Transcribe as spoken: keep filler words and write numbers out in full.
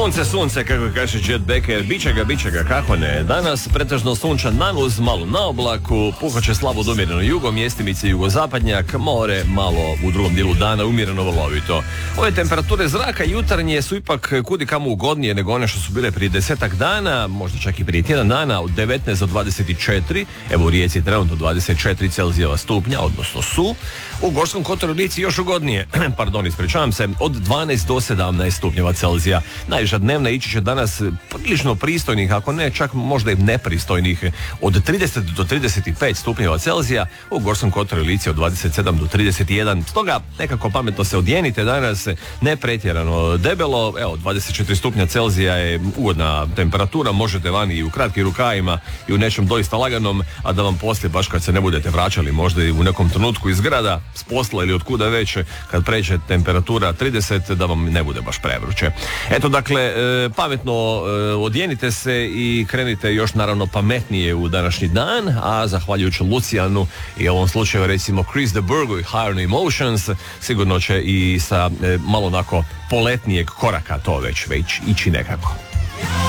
Sunce, sunce, kako kaže Chet Baker, biće ga, biće ga, kako ne. Danas pretežno sunčan dan uz malo na oblaku, puhaće slabo do umjereno jugo, mjestimice jugozapadnjak, more malo u drugom dijelu dana, umjereno valovito. Ove temperature zraka jutarnje su ipak kudi kamo ugodnije nego one što su bile prije desetak dana, možda čak i prije tjedan dana, od devetnaest do dvadeset četiri, evo u Rijeci trenutno dvadeset četiri Celzijeva stupnja, odnosno su. U Gorskom kotaru Lici još ugodnije, pardon, ispričavam se, od dvanaest do sedamnaest stupnjeva Celzija. Najviša dnevna ići će danas prilično pristojnih, ako ne čak možda i nepristojnih, od trideset do trideset pet stupnjeva Celzija, u Gorskom kotaru Lici od dvadeset sedam do trideset jedan. Stoga nekako pametno se odjenite danas, ne pretjerano debelo, evo dvadeset četiri stupnja Celzija je ugodna temperatura, možete vani i u kratkim rukavima i u nečem doista laganom, a da vam poslije baš kad se ne budete vraćali možda i u nekom trenutku iz grada, s posla ili otkuda već, kad pređe temperatura trideset, da vam ne bude baš prevruće. Eto, dakle, e, pametno e, odjenite se i krenite još naravno pametnije u današnji dan, a zahvaljujući Lucijanu i ovom slučaju recimo Chris de Burghu i Higher Emotions, sigurno će i sa e, malo onako poletnijeg koraka to već već ići nekako.